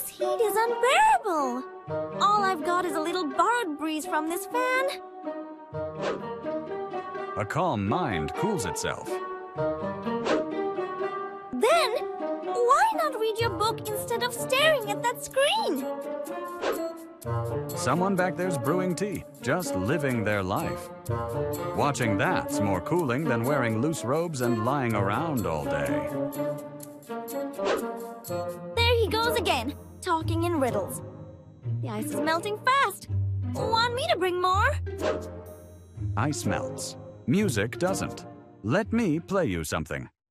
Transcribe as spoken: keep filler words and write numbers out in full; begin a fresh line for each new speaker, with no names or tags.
This heat is unbearable. All I've got is a little borrowed breeze from this fan.
A calm mind cools itself.
Then, why not read your book instead of staring at that screen?
Someone back there's brewing tea, just living their life. Watching that's more cooling than wearing loose robes and lying around all day.
There he goes again, talking in riddles. The ice is melting fast. Want me to bring more?
Ice melts. Music doesn't. Let me play you something.